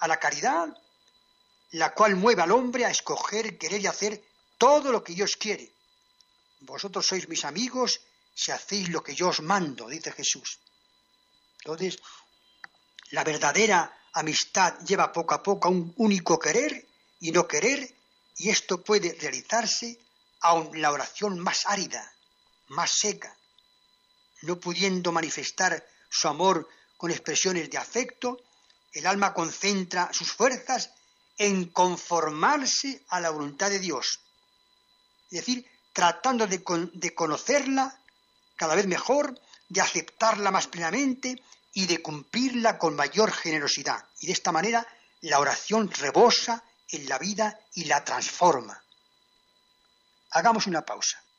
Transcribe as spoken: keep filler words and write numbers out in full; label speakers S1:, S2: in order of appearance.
S1: a la caridad, la cual mueve al hombre a escoger, querer y hacer todo lo que Dios quiere. Vosotros sois mis amigos si hacéis lo que yo os mando, dice Jesús. Entonces, la verdadera amistad lleva poco a poco a un único querer y no querer, y esto puede realizarse aun en la oración más árida, más seca, no pudiendo manifestar su amor con expresiones de afecto. El alma concentra sus fuerzas en conformarse a la voluntad de Dios, es decir, tratando de, con, de conocerla cada vez mejor, de aceptarla más plenamente y de cumplirla con mayor generosidad. Y de esta manera la oración rebosa en la vida y la transforma. Hagamos una pausa.